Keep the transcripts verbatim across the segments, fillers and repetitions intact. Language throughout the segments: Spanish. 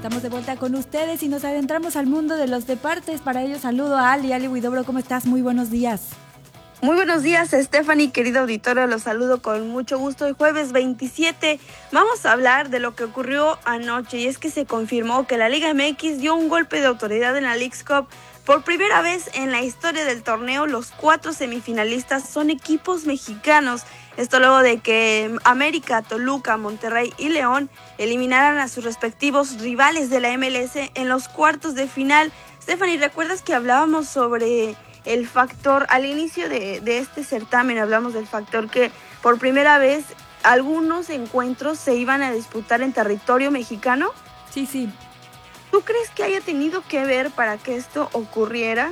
Estamos de vuelta con ustedes y nos adentramos al mundo de los deportes. Para ello saludo a Ali. Ali Huidobro, ¿cómo estás? Muy buenos días. Muy buenos días, Stephanie, querido auditorio, los saludo con mucho gusto. El jueves veintisiete vamos a hablar de lo que ocurrió anoche, y es que se confirmó que la Liga M X dio un golpe de autoridad en la Leagues Cup. Por primera vez en la historia del torneo, los cuatro semifinalistas son equipos mexicanos. Esto luego de que América, Toluca, Monterrey y León eliminaran a sus respectivos rivales de la M L S en los cuartos de final. Stephanie, ¿recuerdas que hablábamos sobre el factor, al inicio de, de este certamen hablamos del factor que por primera vez algunos encuentros se iban a disputar en territorio mexicano? Sí, sí. ¿Tú crees que haya tenido que ver para que esto ocurriera?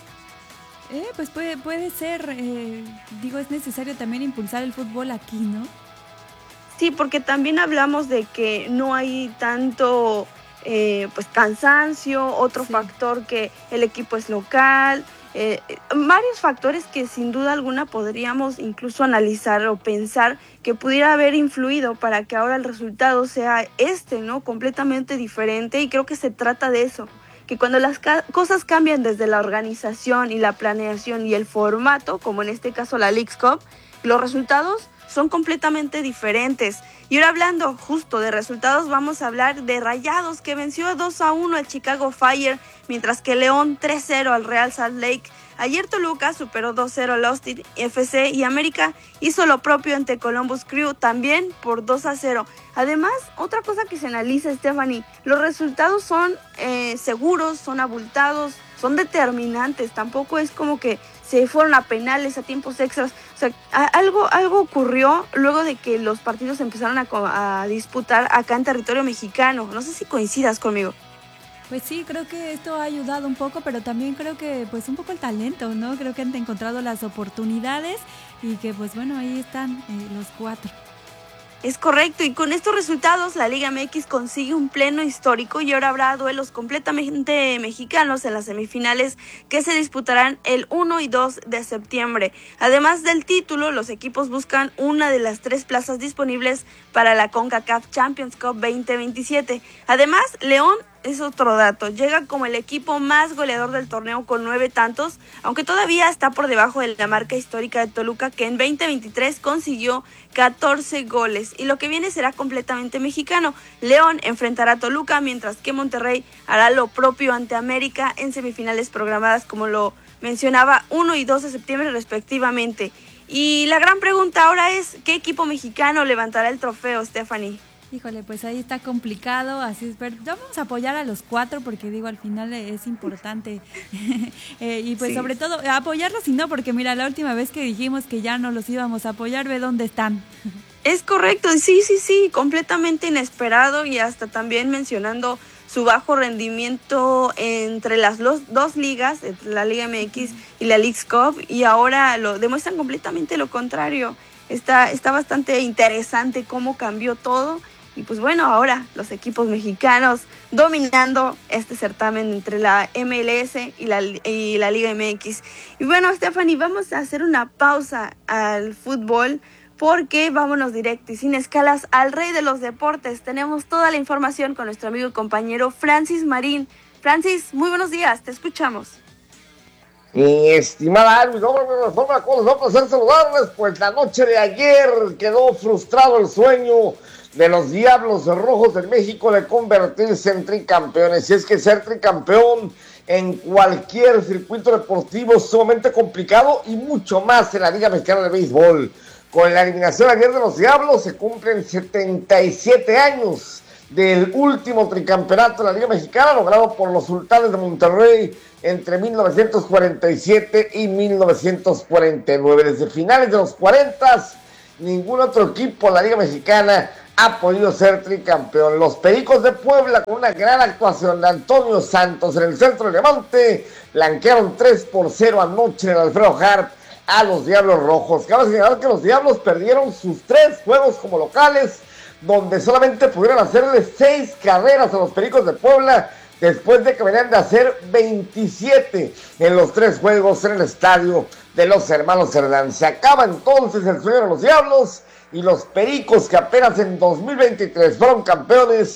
Eh, pues puede, puede ser, eh, digo, es necesario también impulsar el fútbol aquí, ¿no? Sí, porque también hablamos de que no hay tanto eh, pues cansancio, otro sí. factor que el equipo es local, eh, varios factores que sin duda alguna podríamos incluso analizar o pensar que pudiera haber influido para que ahora el resultado sea este, ¿no? Completamente diferente, y creo que se trata de eso, que cuando las ca- cosas cambian desde la organización y la planeación y el formato, como en este caso la Leagues Cup, los resultados son completamente diferentes. Y ahora hablando justo de resultados, vamos a hablar de Rayados, que venció dos a uno al Chicago Fire, mientras que León tres cero al Real Salt Lake. Ayer Toluca superó dos cero al Austin F C, y América hizo lo propio ante Columbus Crew, también por dos a cero. Además, otra cosa que se analiza, Stephanie, los resultados son eh, seguros, son abultados, son determinantes. Tampoco es como que se fueron a penales, a tiempos extras. O sea, a, algo, algo ocurrió luego de que los partidos empezaron a, a disputar acá en territorio mexicano. No sé si coincidas conmigo. Pues sí, creo que esto ha ayudado un poco, pero también creo que pues un poco el talento, ¿no? Creo que han encontrado las oportunidades y que pues bueno, ahí están eh, los cuatro. Es correcto, y con estos resultados la Liga M X consigue un pleno histórico, y ahora habrá duelos completamente mexicanos en las semifinales que se disputarán el uno y dos de septiembre. Además del título, los equipos buscan una de las tres plazas disponibles para la CONCACAF Champions Cup veinte veintisiete. Además, León es otro dato, llega como el equipo más goleador del torneo con nueve tantos, aunque todavía está por debajo de la marca histórica de Toluca, que en veinte veintitrés consiguió catorce goles, y lo que viene será completamente mexicano. León enfrentará a Toluca, mientras que Monterrey hará lo propio ante América en semifinales programadas, como lo mencionaba, uno y dos de septiembre respectivamente. Y la gran pregunta ahora es, ¿qué equipo mexicano levantará el trofeo, Stephanie? Híjole, pues ahí está complicado, así es, pero vamos a apoyar a los cuatro porque digo, al final es importante eh, y pues sí. Sobre todo apoyarlos, y no, porque mira, la última vez que dijimos que ya no los íbamos a apoyar, ve dónde están. Es correcto, sí, sí, sí, completamente inesperado, y hasta también mencionando su bajo rendimiento entre las los, dos ligas, entre la Liga M X y la Leagues Cup, y ahora lo demuestran completamente lo contrario. Está, está bastante interesante cómo cambió todo. Y pues bueno, ahora los equipos mexicanos dominando este certamen entre la M L S y la, y la Liga M X. Y bueno, Stephanie, vamos a hacer una pausa al fútbol, porque vámonos directo y sin escalas al rey de los deportes. Tenemos toda la información con nuestro amigo y compañero Francis Marín. Francis, muy buenos días, te escuchamos. Mi estimada Arby, no, no, no, no, no, no, placer saludarles. Pues la noche de ayer quedó frustrado el sueño de los Diablos Rojos de México de convertirse en tricampeones. Y es que ser tricampeón en cualquier circuito deportivo es sumamente complicado, y mucho más en la Liga Mexicana de Béisbol. Con la eliminación ayer de los Diablos se cumplen setenta y siete años del último tricampeonato de la Liga Mexicana, logrado por los Sultanes de Monterrey entre mil novecientos cuarenta y siete y mil novecientos cuarenta y nueve. Desde finales de los cuarenta, ningún otro equipo en la Liga Mexicana ha podido ser tricampeón. Los Pericos de Puebla, con una gran actuación de Antonio Santos en el centro de Levante, blanquearon tres por cero anoche en el Alfredo Harp a los Diablos Rojos. Cabe señalar que los Diablos perdieron sus tres juegos como locales, donde solamente pudieron hacerle seis carreras a los Pericos de Puebla, después de que venían de hacer veintisiete en los tres juegos en el estadio de los hermanos Cerdán. Se acaba entonces el sueño de los Diablos, y los Pericos, que apenas en dos mil veintitrés fueron campeones,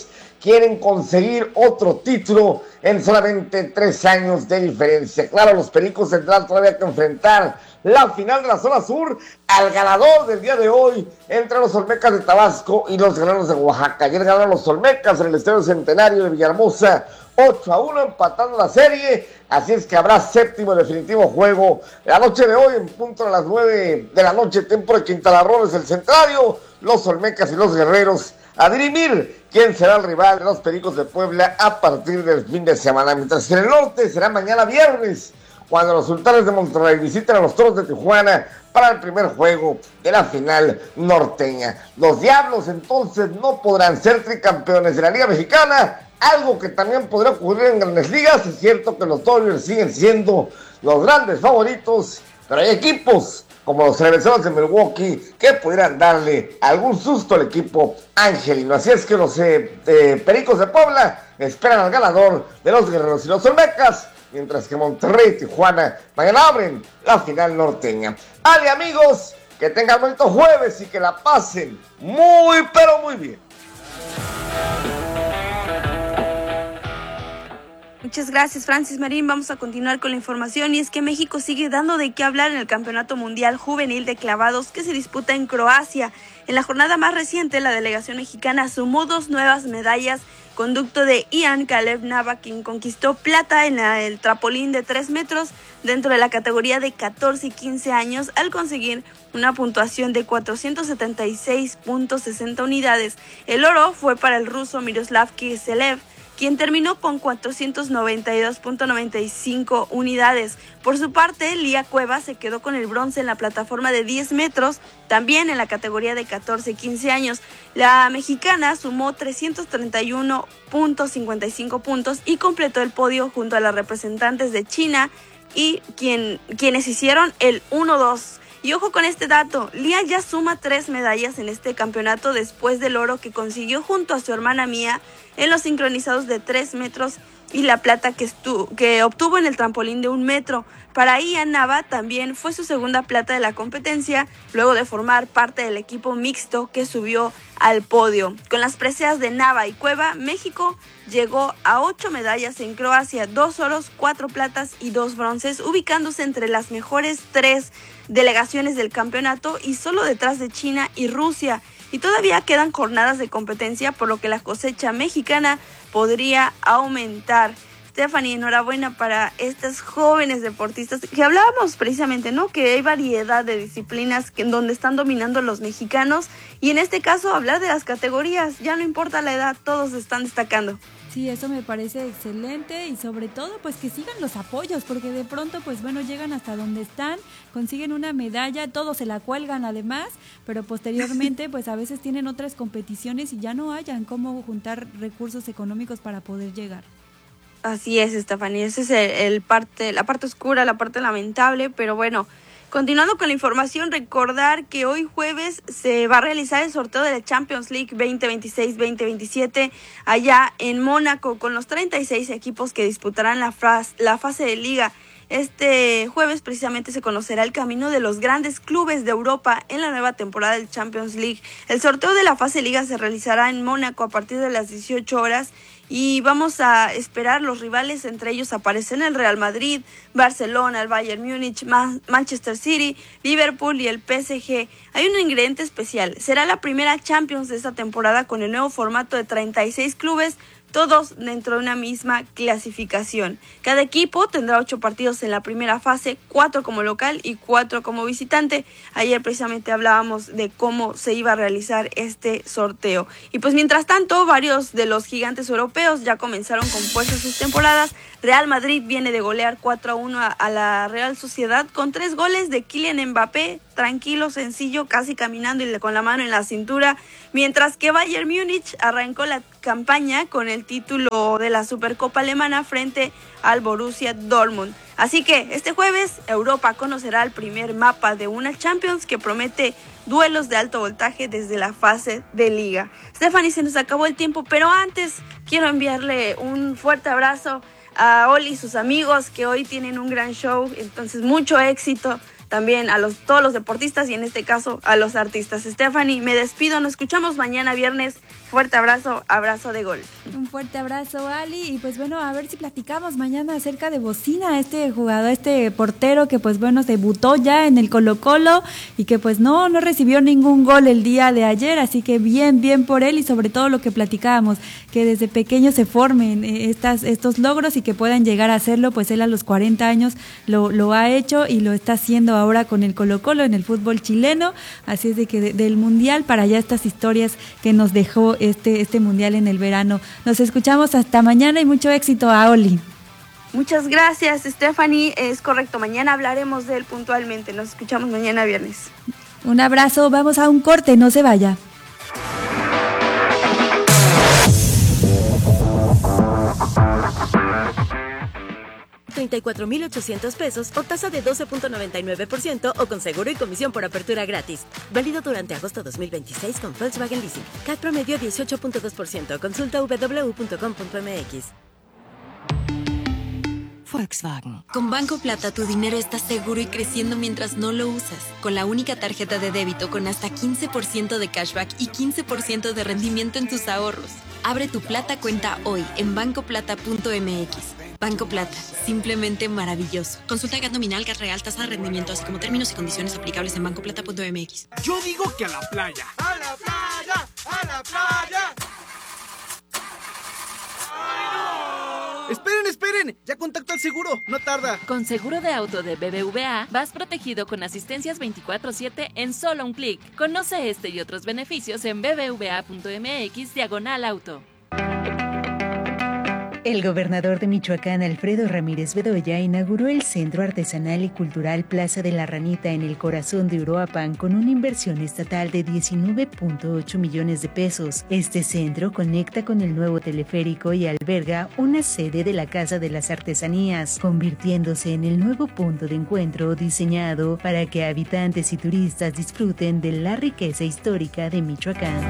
quieren conseguir otro título en solamente tres años de diferencia. Claro, los Pericos tendrán todavía que enfrentar la final de la zona sur al ganador del día de hoy entre los Olmecas de Tabasco y los Guerreros de Oaxaca. Ayer ganaron los Olmecas en el Estadio Centenario de Villahermosa ocho a uno, empatando la serie, así es que habrá séptimo definitivo juego la noche de hoy en punto a las nueve de la noche, tiempo de Quintana Roo, es el Centenario, los Olmecas y los Guerreros a dirimir quién será el rival de los Pericos de Puebla a partir del fin de semana, mientras que en el norte será mañana viernes, cuando los Sultanes de Monterrey visiten a los Toros de Tijuana para el primer juego de la final norteña. Los Diablos entonces no podrán ser tricampeones de la Liga Mexicana, algo que también podría ocurrir en Grandes Ligas. Es cierto que los Dodgers siguen siendo los grandes favoritos, pero hay equipos como los Cerveceros de Milwaukee que pudieran darle algún susto al equipo angelino. Así es que los eh, eh, Pericos de Puebla esperan al ganador de los Guerreros y los Olmecas, mientras que Monterrey y Tijuana mañana abren la final norteña. Vale, amigos, que tengan bonito jueves y que la pasen muy, pero muy bien. Muchas gracias, Francis Marín. Vamos a continuar con la información, y es que México sigue dando de qué hablar en el Campeonato Mundial Juvenil de Clavados que se disputa en Croacia. En la jornada más reciente, la delegación mexicana sumó dos nuevas medallas, conducto de Ian Caleb Nava, quien conquistó plata en la, el trampolín de tres metros dentro de la categoría de catorce y quince años al conseguir una puntuación de cuatrocientos setenta y seis punto sesenta unidades. El oro fue para el ruso Miroslav Kiselev, quien terminó con cuatrocientos noventa y dos punto noventa y cinco unidades. Por su parte, Lía Cueva se quedó con el bronce en la plataforma de diez metros, también en la categoría de catorce y quince años. La mexicana sumó trescientos treinta y uno punto cincuenta y cinco puntos y completó el podio junto a las representantes de China y quien, quienes hicieron el uno dos. Y ojo con este dato, Lía ya suma tres medallas en este campeonato después del oro que consiguió junto a su hermana Mía en los sincronizados de tres metros y la plata que, estu- que obtuvo en el trampolín de un metro. Para Ian Nava también fue su segunda plata de la competencia, luego de formar parte del equipo mixto que subió al podio. Con las preseas de Nava y Cueva, México llegó a ocho medallas en Croacia, dos oros, cuatro platas y dos bronces, ubicándose entre las mejores tres delegaciones del campeonato y solo detrás de China y Rusia. Y todavía quedan jornadas de competencia, por lo que la cosecha mexicana podría aumentar. Stephanie, enhorabuena para estas jóvenes deportistas que hablábamos precisamente, ¿no? Que hay variedad de disciplinas que, en donde están dominando los mexicanos, y en este caso hablar de las categorías, ya no importa la edad, todos están destacando. Sí, eso me parece excelente, y sobre todo pues que sigan los apoyos, porque de pronto pues bueno, llegan hasta donde están, consiguen una medalla, todos se la cuelgan además, pero posteriormente pues a veces tienen otras competiciones y ya no hayan cómo juntar recursos económicos para poder llegar. Así es, Estefanía, esa es el, el parte, la parte oscura, la parte lamentable, pero bueno. Continuando con la información, recordar que hoy jueves se va a realizar el sorteo de la Champions League veinte veintiséis veinte veintisiete allá en Mónaco, con los treinta y seis equipos que disputarán la, faz, la fase de liga. Este jueves precisamente se conocerá el camino de los grandes clubes de Europa en la nueva temporada del Champions League. El sorteo de la fase de liga se realizará en Mónaco a partir de las dieciocho horas. Y vamos a esperar los rivales, entre ellos aparecen el Real Madrid, Barcelona, el Bayern Múnich, Ma- Manchester City, Liverpool y el P S G. Hay un ingrediente especial, será la primera Champions de esta temporada con el nuevo formato de treinta y seis clubes, todos dentro de una misma clasificación. Cada equipo tendrá ocho partidos en la primera fase, cuatro como local y cuatro como visitante. Ayer precisamente hablábamos de cómo se iba a realizar este sorteo. Y pues mientras tanto, varios de los gigantes europeos ya comenzaron con fuerza sus temporadas. Real Madrid viene de golear cuatro a uno a, a la Real Sociedad con tres goles de Kylian Mbappé, tranquilo, sencillo, casi caminando y con la mano en la cintura, mientras que Bayern Múnich arrancó la campaña con el título de la Supercopa Alemana frente al Borussia Dortmund. Así que este jueves Europa conocerá el primer mapa de una Champions que promete duelos de alto voltaje desde la fase de liga. Stephanie, se nos acabó el tiempo, pero antes quiero enviarle un fuerte abrazo a Oli y sus amigos que hoy tienen un gran show, entonces mucho éxito. también a los, todos los deportistas y en este caso a los artistas. Stephanie, me despido, nos escuchamos mañana viernes. Fuerte abrazo, abrazo de gol. Un fuerte abrazo, Ali, y pues bueno, a ver si platicamos mañana acerca de Bocina, este jugador, este portero que pues bueno, debutó ya en el Colo-Colo y que pues no, no recibió ningún gol el día de ayer, así que bien, bien por él y sobre todo lo que platicábamos, que desde pequeño se formen estas, estos logros y que puedan llegar a hacerlo, pues él a los cuarenta años lo, lo ha hecho y lo está haciendo ahora con el Colo-Colo en el fútbol chileno, así es de que de, del Mundial para allá estas historias que nos dejó este, este Mundial en el verano. Nos escuchamos hasta mañana y mucho éxito a Oli. Muchas gracias, Stephanie. Es correcto, mañana hablaremos de él puntualmente. Nos escuchamos mañana viernes. Un abrazo, vamos a un corte, no se vaya. treinta y cuatro mil ochocientos pesos o tasa de doce punto noventa y nueve por ciento o con seguro y comisión por apertura gratis. Válido durante agosto dos mil veintiséis con Volkswagen Leasing. C A T promedio dieciocho punto dos por ciento. Consulta w w w punto com punto m x. Volkswagen. Con Banco Plata tu dinero está seguro y creciendo mientras no lo usas. Con la única tarjeta de débito con hasta quince por ciento de cashback y quince por ciento de rendimiento en tus ahorros. Abre tu Plata cuenta hoy en banco plata punto m x. Banco Plata, simplemente maravilloso. Consulta G A T nominal, G A T real, tasa de rendimiento, así como términos y condiciones aplicables en banco plata punto m x. Yo digo que a la playa. ¡A la playa! ¡A la playa! ¡Esperen, esperen! ¡Ya contacto al seguro! ¡No tarda! Con seguro de auto de B B V A, vas protegido con asistencias veinticuatro siete en solo un clic. Conoce este y otros beneficios en b b v a punto m x diagonal auto. El gobernador de Michoacán, Alfredo Ramírez Bedoya, inauguró el Centro Artesanal y Cultural Plaza de la Ranita en el corazón de Uruapan con una inversión estatal de diecinueve punto ocho millones de pesos. Este centro conecta con el nuevo teleférico y alberga una sede de la Casa de las Artesanías, convirtiéndose en el nuevo punto de encuentro diseñado para que habitantes y turistas disfruten de la riqueza histórica de Michoacán.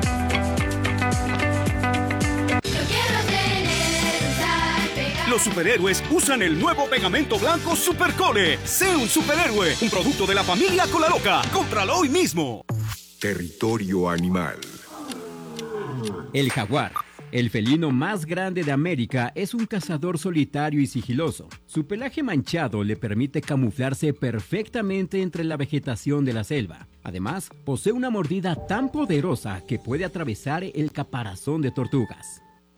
Los superhéroes usan el nuevo pegamento blanco Supercole. Sé un superhéroe, un producto de la familia Colaloca. Cómpralo hoy mismo. Territorio animal. El jaguar, el felino más grande de América, es un cazador solitario y sigiloso. Su pelaje manchado le permite camuflarse perfectamente entre la vegetación de la selva. Además, posee una mordida tan poderosa que puede atravesar el caparazón de tortugas.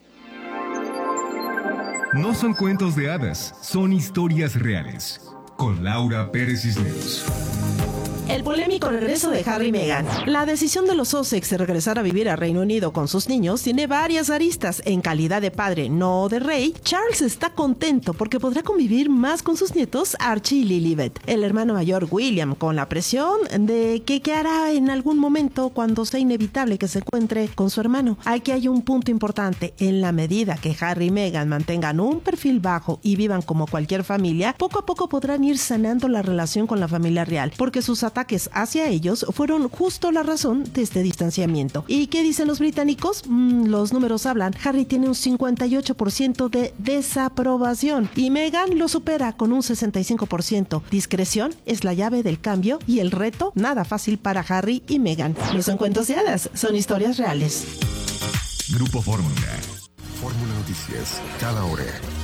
No son cuentos de hadas, son historias reales. Con Laura Pérez Cisneros. El polémico regreso de Harry y Meghan. La decisión de los Sussex de regresar a vivir a Reino Unido con sus niños tiene varias aristas. En calidad de padre, no de rey, Charles está contento porque podrá convivir más con sus nietos Archie y Lilibet. El hermano mayor William con la presión de que qué hará en algún momento cuando sea inevitable que se encuentre con su hermano. Aquí hay un punto importante. En la medida que Harry y Meghan mantengan un perfil bajo y vivan como cualquier familia, poco a poco podrán ir sanando la relación con la familia real, porque sus ataques hacia ellos fueron justo la razón de este distanciamiento. ¿Y qué dicen los británicos? Mm, los números hablan. Harry tiene un cincuenta y ocho por ciento de desaprobación y Meghan lo supera con un sesenta y cinco por ciento. Discreción es la llave del cambio y el reto nada fácil para Harry y Meghan. No son cuentos de hadas, son historias reales. Grupo Fórmula. Fórmula Noticias, cada hora.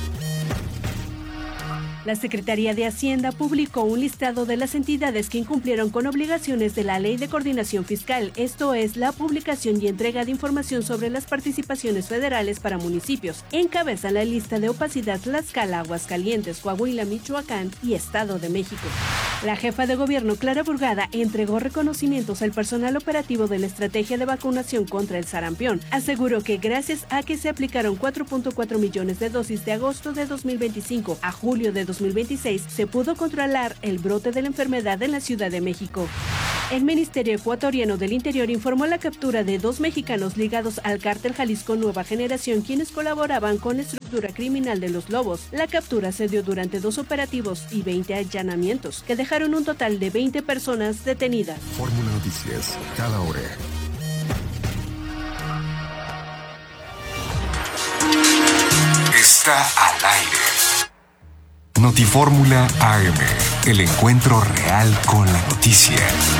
La Secretaría de Hacienda publicó un listado de las entidades que incumplieron con obligaciones de la Ley de Coordinación Fiscal, esto es, la publicación y entrega de información sobre las participaciones federales para municipios. Encabezan la lista de opacidad Tlaxcala, Aguascalientes, Coahuila, Michoacán y Estado de México. La jefa de gobierno, Clara Burgada, entregó reconocimientos al personal operativo de la estrategia de vacunación contra el sarampión. Aseguró que gracias a que se aplicaron cuatro punto cuatro millones de dosis de agosto de dos mil veinticinco a julio de dos mil veintiséis, se pudo controlar el brote de la enfermedad en la Ciudad de México. El Ministerio Ecuatoriano del Interior informó la captura de dos mexicanos ligados al cártel Jalisco Nueva Generación, quienes colaboraban con la estructura criminal de los Lobos. La captura se dio durante dos operativos y veinte allanamientos, que dejaron un total de veinte personas detenidas. Fórmula Noticias, cada hora. Está al aire. Notifórmula A M, el encuentro real con la noticia.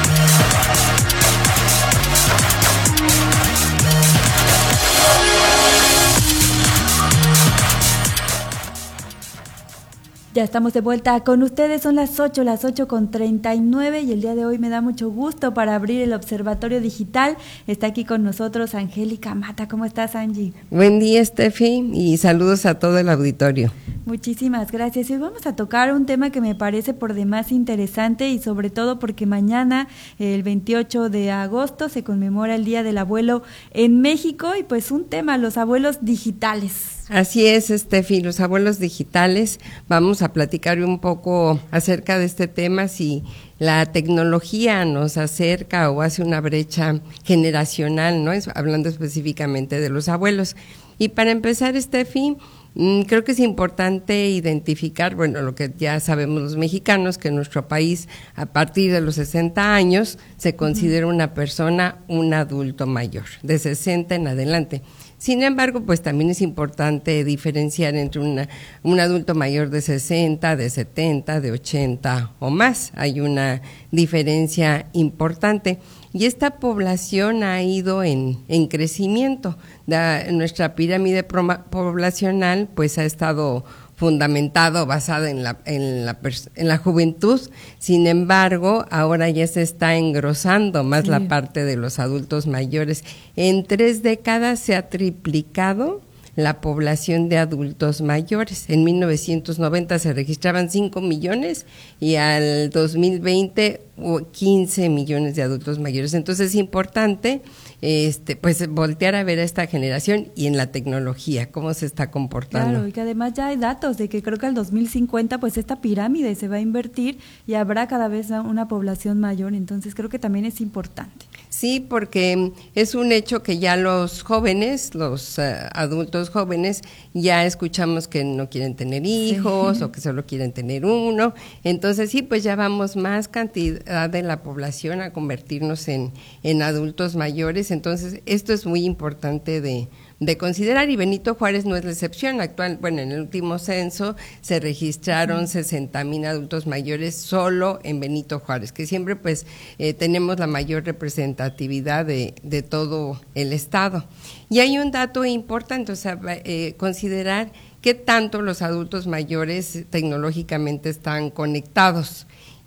Ya estamos de vuelta con ustedes, son las ocho, las ocho con treinta y nueve y el día de hoy me da mucho gusto para abrir el Observatorio Digital. Está aquí con nosotros Angélica Mata. ¿Cómo estás, Angie? Buen día, Steffi, y saludos a todo el auditorio. Muchísimas gracias. Y hoy vamos a tocar un tema que me parece por demás interesante y sobre todo porque mañana, el veintiocho de agosto, se conmemora el Día del Abuelo en México y pues un tema, los abuelos digitales. Así es, Steffi, los abuelos digitales. Vamos a platicar un poco acerca de este tema, si la tecnología nos acerca o hace una brecha generacional, ¿no? Es, hablando específicamente de los abuelos. Y para empezar, Steffi, creo que es importante identificar, bueno, lo que ya sabemos los mexicanos, que en nuestro país a partir de los sesenta años se considera una persona un adulto mayor, de sesenta en adelante. Sin embargo, pues también es importante diferenciar entre una, un adulto mayor de sesenta, de setenta, de ochenta o más. Hay una diferencia importante. Y esta población ha ido en, en crecimiento. Da, nuestra pirámide poblacional pues ha estado fundamentado, basado en la, en la en la juventud. Sin embargo, ahora ya se está engrosando más sí. la parte de los adultos mayores. En tres décadas se ha triplicado la población de adultos mayores. En mil novecientos noventa se registraban cinco millones y al dos mil veinte quince millones de adultos mayores. Entonces es importante este pues voltear a ver a esta generación y en la tecnología, cómo se está comportando. Claro, y que además ya hay datos de que creo que al dos mil cincuenta pues esta pirámide se va a invertir y habrá cada vez una población mayor, entonces creo que también es importante. Sí, porque es un hecho que ya los jóvenes, los uh, adultos jóvenes, ya escuchamos que no quieren tener hijos sí. o que solo quieren tener uno. Entonces sí, pues ya vamos más cantidad de la población a convertirnos en, en adultos mayores. Entonces esto es muy importante de, de considerar y Benito Juárez no es la excepción. Actual, bueno, en el último censo se registraron sesenta mil adultos mayores solo en Benito Juárez, que siempre pues eh, tenemos la mayor representatividad de, de todo el estado. Y hay un dato importante, o sea, eh, considerar qué tanto los adultos mayores tecnológicamente están conectados.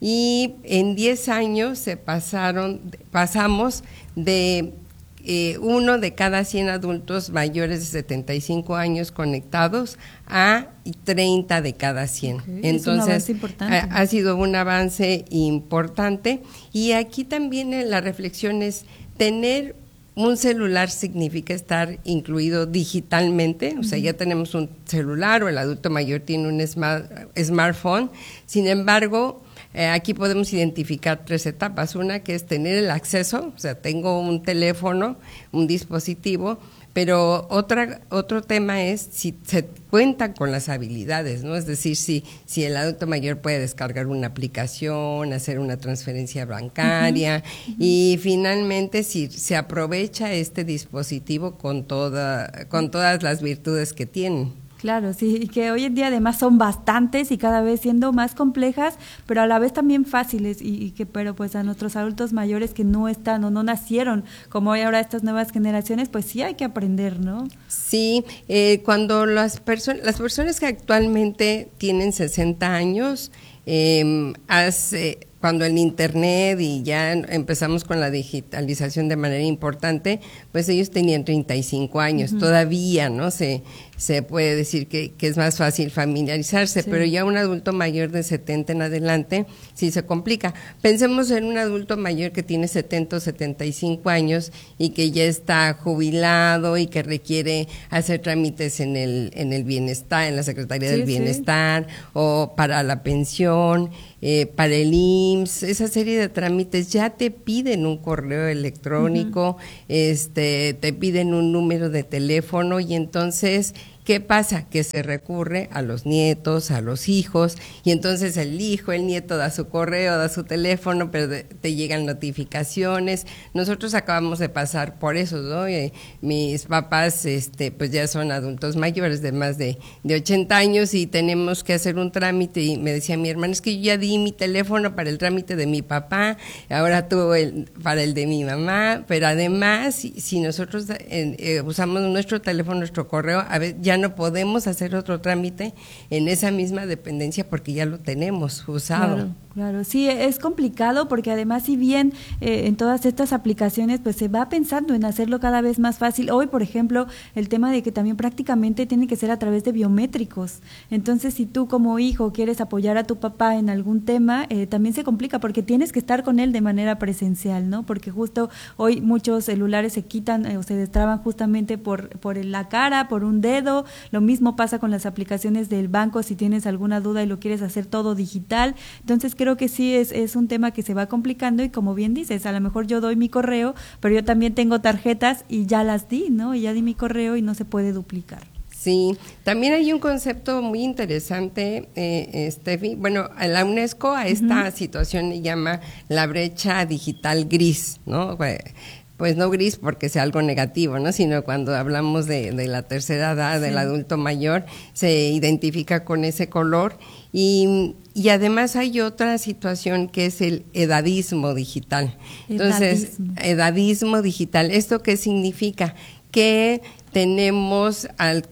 Y en diez años se pasaron, pasamos de Eh, uno de cada cien adultos mayores de setenta y cinco años conectados a treinta de cada cien. Okay, Entonces, ha, ha sido un avance importante y aquí también eh, la reflexión es tener un celular significa estar incluido digitalmente, o sea, ya tenemos un celular o el adulto mayor tiene un smart, smartphone, sin embargo, Eh, aquí podemos identificar tres etapas. Una que es tener el acceso, o sea, tengo un teléfono, un dispositivo, pero otra otro tema es si se cuenta con las habilidades, ¿no? Es decir, si si el adulto mayor puede descargar una aplicación, hacer una transferencia bancaria uh-huh. Uh-huh. y finalmente si se aprovecha este dispositivo con toda con todas las virtudes que tiene. Claro, sí, y que hoy en día además son bastantes y cada vez siendo más complejas, pero a la vez también fáciles y, y que pero pues a nuestros adultos mayores que no están o no nacieron como hay ahora estas nuevas generaciones, pues sí hay que aprender, ¿no? Sí, eh, cuando las personas las personas que actualmente tienen sesenta años, eh, hace cuando el internet y ya empezamos con la digitalización de manera importante, pues ellos tenían treinta y cinco años, uh-huh. todavía, ¿no? Se se puede decir que, que es más fácil familiarizarse, sí. pero ya un adulto mayor de setenta en adelante sí se complica. Pensemos en un adulto mayor que tiene setenta o setenta y cinco años y que ya está jubilado y que requiere hacer trámites en el en el bienestar, en la Secretaría sí, del Bienestar sí. o para la pensión, eh, para el I M S S, esa serie de trámites ya te piden un correo electrónico, uh-huh. este, te piden un número de teléfono y entonces ¿Qué pasa? Que se recurre a los nietos, a los hijos, y entonces el hijo, el nieto da su correo, da su teléfono, pero de, te llegan notificaciones. Nosotros acabamos de pasar por eso, ¿no? Eh, mis papás este, pues ya son adultos mayores de más de, de ochenta años y tenemos que hacer un trámite, y me decía mi hermana, es que yo ya di mi teléfono para el trámite de mi papá, ahora tú el, para el de mi mamá, pero además, si, si nosotros eh, eh, usamos nuestro teléfono, nuestro correo, a veces ya no podemos hacer otro trámite en esa misma dependencia porque ya lo tenemos usado. Claro, claro, sí, es complicado porque además si bien eh, en todas estas aplicaciones pues se va pensando en hacerlo cada vez más fácil. Hoy, por ejemplo, el tema de que también prácticamente tiene que ser a través de biométricos. Entonces, si tú como hijo quieres apoyar a tu papá en algún tema, eh, también se complica porque tienes que estar con él de manera presencial, ¿no? Porque justo hoy muchos celulares se quitan eh, o se destraban justamente por, por la cara, por un dedo. Lo mismo pasa con las aplicaciones del banco si tienes alguna duda y lo quieres hacer todo digital. Entonces creo que sí es, es un tema que se va complicando y como bien dices, a lo mejor yo doy mi correo, pero yo también tengo tarjetas y ya las di, ¿no? Y ya di mi correo y no se puede duplicar. Sí, también hay un concepto muy interesante, eh, Steffi. Bueno, a la UNESCO a esta uh-huh. situación le llama la brecha digital gris, ¿no? Pues no gris porque sea algo negativo, ¿no? Sino cuando hablamos de, de la tercera edad, sí. del adulto mayor, se identifica con ese color. Y, y además hay otra situación que es el edadismo digital. Entonces, edadismo, edadismo digital, ¿esto qué significa? Que tenemos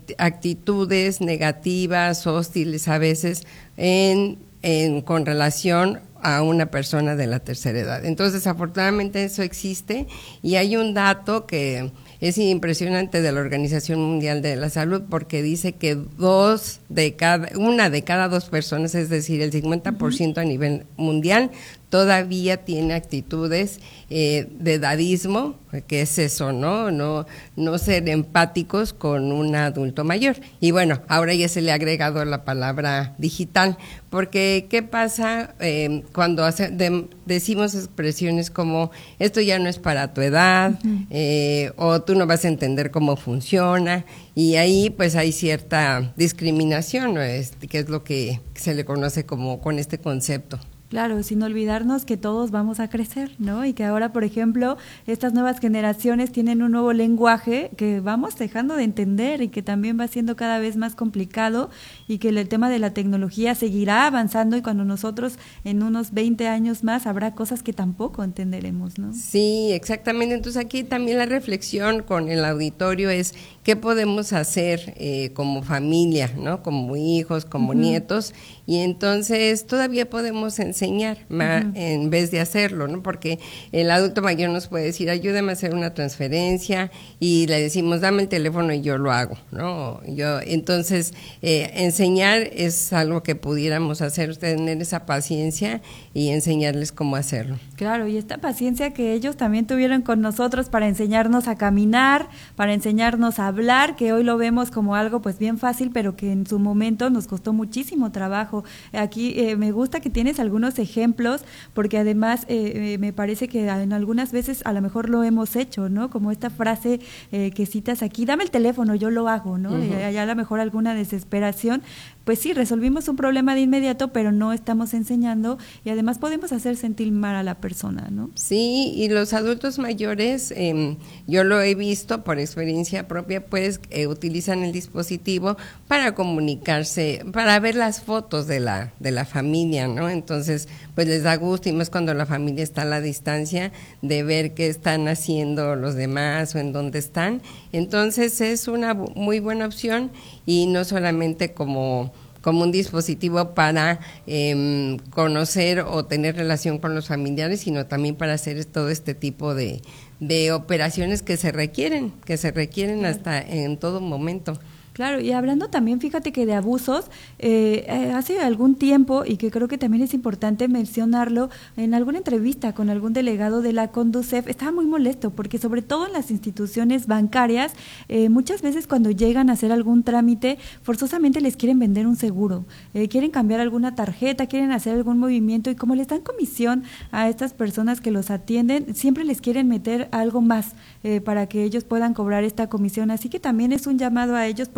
actitudes negativas, hostiles a veces, en, en con relación a una persona de la tercera edad. Entonces, afortunadamente eso existe y hay un dato que es impresionante de la Organización Mundial de la Salud porque dice que dos de cada, una de cada dos personas, es decir, el cincuenta por ciento uh-huh. a nivel mundial, todavía tiene actitudes eh, de edadismo, que es eso, ¿no? No, no ser empáticos con un adulto mayor. Y bueno, ahora ya se le ha agregado la palabra digital, porque ¿qué pasa eh, cuando hace, de, decimos expresiones como esto ya no es para tu edad, uh-huh. eh, o tú no vas a entender cómo funciona? Y ahí pues hay cierta discriminación, ¿no? Este, que es lo que se le conoce como con este concepto. Claro, sin olvidarnos que todos vamos a crecer, ¿no? Y que ahora, por ejemplo, estas nuevas generaciones tienen un nuevo lenguaje que vamos dejando de entender y que también va siendo cada vez más complicado y que el tema de la tecnología seguirá avanzando y cuando nosotros en unos veinte años más habrá cosas que tampoco entenderemos, ¿no? Sí, exactamente. Entonces aquí también la reflexión con el auditorio es qué podemos hacer eh, como familia, ¿no? Como hijos, como uh-huh. nietos, y entonces todavía podemos enseñar más, uh-huh. en vez de hacerlo, ¿no? Porque el adulto mayor nos puede decir, ayúdame a hacer una transferencia, y le decimos, dame el teléfono y yo lo hago, ¿no? Yo, entonces, eh, enseñar es algo que pudiéramos hacer, tener esa paciencia y enseñarles cómo hacerlo. Claro, y esta paciencia que ellos también tuvieron con nosotros para enseñarnos a caminar, para enseñarnos a hablar, que hoy lo vemos como algo pues bien fácil, pero que en su momento nos costó muchísimo trabajo. Aquí eh, me gusta que tienes algunos ejemplos, porque además eh, me parece que en algunas veces a lo mejor lo hemos hecho, ¿no? Como esta frase eh, que citas aquí, dame el teléfono, yo lo hago, ¿no? Uh-huh. Y hay a lo mejor alguna desesperación. Pues sí, resolvimos un problema de inmediato, pero no estamos enseñando y además podemos hacer sentir mal a la persona, ¿no? Sí, y los adultos mayores, eh, yo lo he visto por experiencia propia, pues eh, utilizan el dispositivo para comunicarse, para ver las fotos de la de la familia, ¿no? Entonces, pues les da gusto, y más cuando la familia está a la distancia, de ver qué están haciendo los demás o en dónde están. Entonces, es una muy buena opción, y no solamente como como un dispositivo para eh, conocer o tener relación con los familiares, sino también para hacer todo este tipo de, de operaciones que se requieren, que se requieren claro. hasta en todo momento. Claro, y hablando también, fíjate que de abusos, eh, eh, hace algún tiempo, y que creo que también es importante mencionarlo, en alguna entrevista con algún delegado de la Conducef, estaba muy molesto, porque sobre todo en las instituciones bancarias, eh, muchas veces cuando llegan a hacer algún trámite, forzosamente les quieren vender un seguro, eh, quieren cambiar alguna tarjeta, quieren hacer algún movimiento, y como les dan comisión a estas personas que los atienden, siempre les quieren meter algo más eh, para que ellos puedan cobrar esta comisión, así que también es un llamado a ellos, porque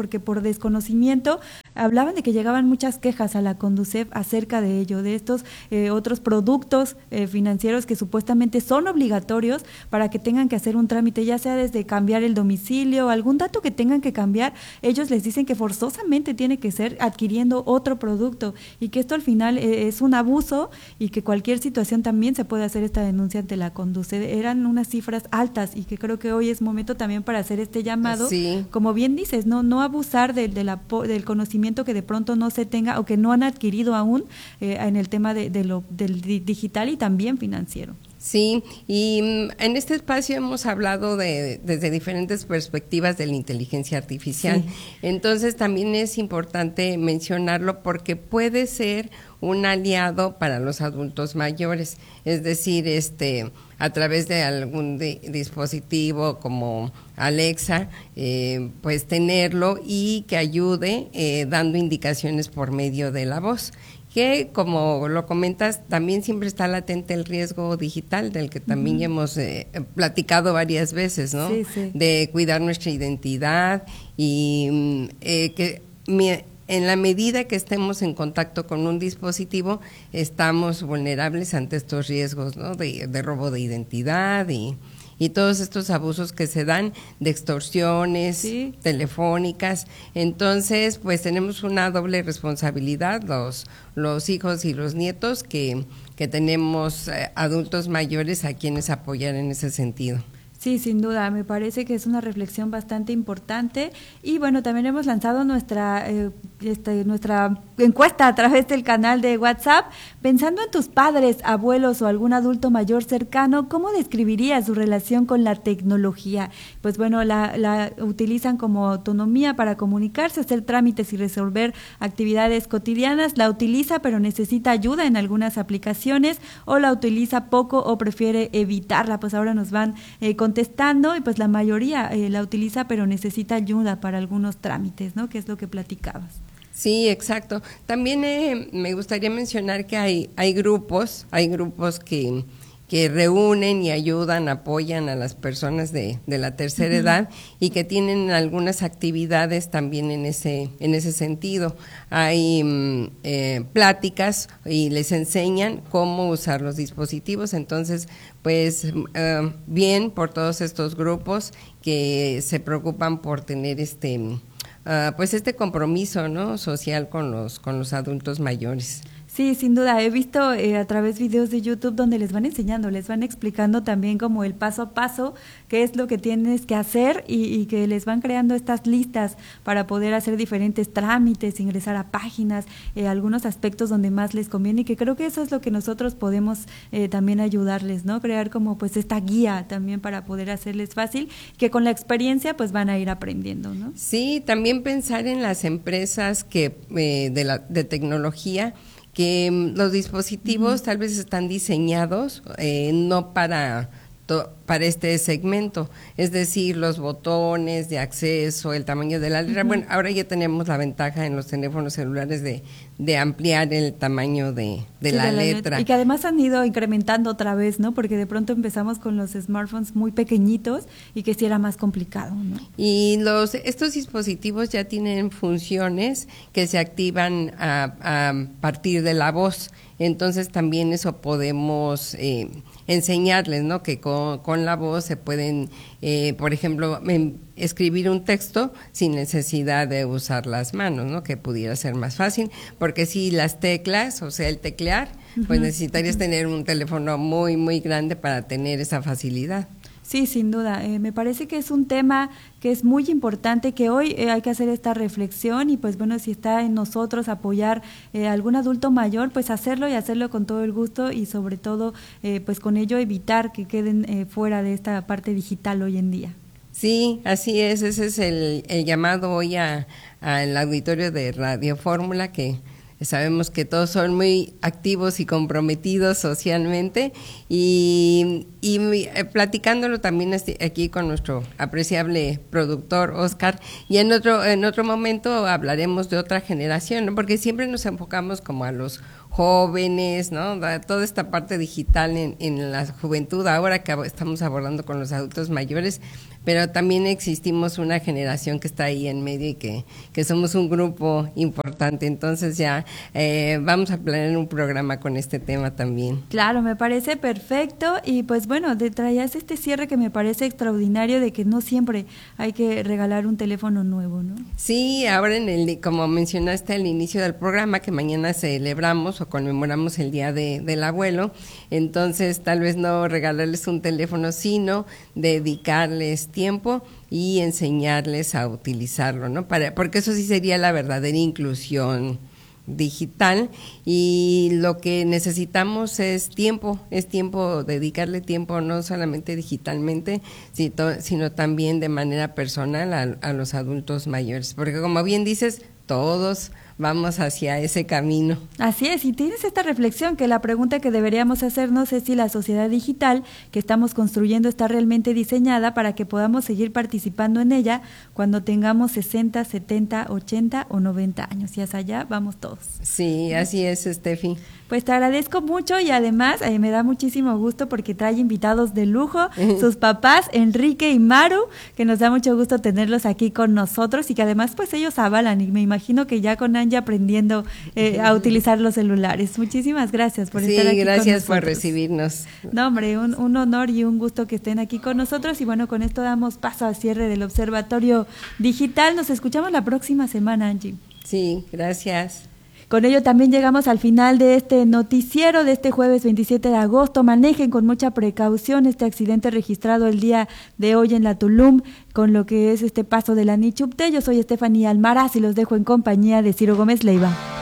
porque por desconocimiento hablaban de que llegaban muchas quejas a la Conducef acerca de ello, de estos eh, otros productos eh, financieros que supuestamente son obligatorios para que tengan que hacer un trámite, ya sea desde cambiar el domicilio, algún dato que tengan que cambiar, ellos les dicen que forzosamente tiene que ser adquiriendo otro producto y que esto al final eh, es un abuso y que cualquier situación también se puede hacer esta denuncia ante la Conducef. Eran unas cifras altas y que creo que hoy es momento también para hacer este llamado, sí. Como bien dices, no no abusar de, de la, del conocimiento que de pronto no se tenga o que no han adquirido aún eh, en el tema de, de lo del digital y también financiero. Sí, y en este espacio hemos hablado de desde diferentes perspectivas de la inteligencia artificial. Sí. Entonces también es importante mencionarlo porque puede ser un aliado para los adultos mayores, es decir, este a través de algún de, dispositivo como Alexa, eh, pues tenerlo y que ayude eh, dando indicaciones por medio de la voz. Que como lo comentas, también siempre está latente el riesgo digital, del que también uh-huh. hemos eh, platicado varias veces, ¿no? Sí, sí. De cuidar nuestra identidad y eh, que mi, en la medida que estemos en contacto con un dispositivo, estamos vulnerables ante estos riesgos, ¿no? De, de robo de identidad y... y todos estos abusos que se dan de extorsiones sí. telefónicas. Entonces, pues tenemos una doble responsabilidad, los los hijos y los nietos, que, que tenemos eh, adultos mayores a quienes apoyar en ese sentido. Sí, sin duda, me parece que es una reflexión bastante importante y bueno, también hemos lanzado nuestra eh, este, nuestra encuesta a través del canal de WhatsApp. Pensando en tus padres, abuelos o algún adulto mayor cercano, ¿cómo describirías su relación con la tecnología? Pues bueno, la, la utilizan como autonomía para comunicarse, hacer trámites y resolver actividades cotidianas, la utiliza pero necesita ayuda en algunas aplicaciones o la utiliza poco o prefiere evitarla. Pues ahora nos van eh, contestando y pues la mayoría eh, la utiliza pero necesita ayuda para algunos trámites, ¿no? Que es lo que platicabas. Sí, exacto. También eh, me gustaría mencionar que hay hay grupos, hay grupos que que reúnen y ayudan, apoyan a las personas de, de la tercera uh-huh. edad y que tienen algunas actividades también en ese en ese sentido. Hay eh, pláticas y les enseñan cómo usar los dispositivos. Entonces, pues uh, bien por todos estos grupos que se preocupan por tener este uh, pues este compromiso, ¿no? social con los con los adultos mayores. Sí, sin duda, he visto eh, a través de videos de YouTube donde les van enseñando, les van explicando también como el paso a paso, qué es lo que tienes que hacer y, y que les van creando estas listas para poder hacer diferentes trámites, ingresar a páginas, eh, algunos aspectos donde más les conviene y que creo que eso es lo que nosotros podemos eh, también ayudarles, ¿no? Crear como pues esta guía también para poder hacerles fácil, que con la experiencia pues van a ir aprendiendo, ¿no? Sí, también pensar en las empresas que eh, de, la, de tecnología, que los dispositivos uh-huh. tal vez están diseñados eh, no para to, para este segmento, es decir, los botones de acceso, el tamaño de la letra. Uh-huh. Bueno, ahora ya tenemos la ventaja en los teléfonos celulares de, de ampliar el tamaño de, de, sí, la, de la letra. letra. Y que además han ido incrementando otra vez, ¿no? Porque de pronto empezamos con los smartphones muy pequeñitos y que sí era más complicado, ¿no? Y los estos dispositivos ya tienen funciones que se activan a, a partir de la voz. Entonces también eso podemos eh, enseñarles, ¿no? Que con, con la voz se pueden, eh, por ejemplo, escribir un texto sin necesidad de usar las manos, ¿no? Que pudiera ser más fácil, porque si las teclas, o sea, el teclear, uh-huh. pues necesitarías uh-huh. tener un teléfono muy, muy grande para tener esa facilidad. Sí, sin duda. Eh, me parece que es un tema que es muy importante, que hoy eh, hay que hacer esta reflexión y pues bueno, si está en nosotros apoyar eh, a algún adulto mayor, pues hacerlo y hacerlo con todo el gusto y sobre todo eh, pues con ello evitar que queden eh, fuera de esta parte digital hoy en día. Sí, así es. Ese es el, el llamado hoy a, al auditorio de Radio Fórmula, que sabemos que todos son muy activos y comprometidos socialmente y, y eh, platicándolo también aquí con nuestro apreciable productor Oscar, y en otro en otro momento hablaremos de otra generación, ¿no? Porque siempre nos enfocamos como a los jóvenes, ¿no? Toda esta parte digital en, en la juventud, ahora que estamos abordando con los adultos mayores, pero también existimos una generación que está ahí en medio y que, que somos un grupo importante, entonces ya eh, vamos a planear un programa con este tema también. Claro, me parece perfecto y pues bueno, te traías este cierre que me parece extraordinario de que no siempre hay que regalar un teléfono nuevo, ¿no? Sí, ahora en el, como mencionaste al inicio del programa, que mañana celebramos o conmemoramos el Día de, del Abuelo, entonces tal vez no regalarles un teléfono, sino dedicarles tiempo y enseñarles a utilizarlo, ¿no? Para, porque eso sí sería la verdadera inclusión digital, y lo que necesitamos es tiempo, es tiempo, dedicarle tiempo no solamente digitalmente, sino, sino también de manera personal a, a los adultos mayores, porque como bien dices, todos vamos hacia ese camino. Así es, y tienes esta reflexión que la pregunta que deberíamos hacernos es si la sociedad digital que estamos construyendo está realmente diseñada para que podamos seguir participando en ella cuando tengamos sesenta, setenta, ochenta o noventa años, y hacia allá vamos todos. Sí, así es, Steffi. Pues te agradezco mucho y además eh, me da muchísimo gusto porque trae invitados de lujo, sus papás, Enrique y Maru, que nos da mucho gusto tenerlos aquí con nosotros y que además pues ellos avalan y me imagino que ya con Angie aprendiendo eh, a utilizar los celulares. Muchísimas gracias por sí, estar aquí con nosotros. Sí, gracias por recibirnos. No, hombre, un, un honor y un gusto que estén aquí con nosotros y bueno, con esto damos paso al cierre del Observatorio Digital. Nos escuchamos la próxima semana, Angie. Sí, gracias. Con ello también llegamos al final de este noticiero de este jueves veintisiete de agosto. Manejen con mucha precaución este accidente registrado el día de hoy en la Tulum con lo que es este paso de la Nichupté. Yo soy Estefanía Almaraz y los dejo en compañía de Ciro Gómez Leiva.